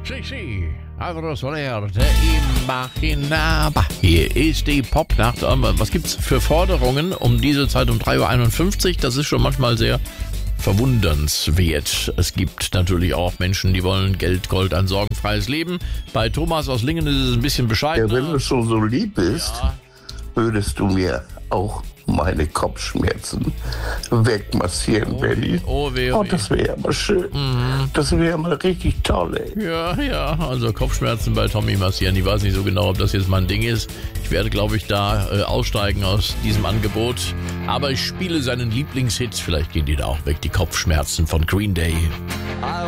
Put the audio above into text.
Sí, Alvaro Soler, der Imaginaba. Hier ist die Popnacht. Was gibt's für Forderungen um diese Zeit um 3.51 Uhr? Das ist schon manchmal sehr verwundernswert. Es gibt natürlich auch Menschen, die wollen Geld, Gold, ein sorgenfreies Leben. Bei Thomas aus Lingen ist es ein bisschen bescheidener. Ja, wenn du schon so lieb bist, würdest du mir auch meine Kopfschmerzen wegmassieren, Benny. Oh, das wäre ja mal schön. Das wäre ja mal richtig toll, ey. Ja, also Kopfschmerzen bei Tommy massieren. Ich weiß nicht so genau, ob das jetzt mein Ding ist. Ich werde, glaube ich, da aussteigen aus diesem Angebot. Aber ich spiele seinen Lieblingshit. Vielleicht gehen die da auch weg, die Kopfschmerzen von Green Day.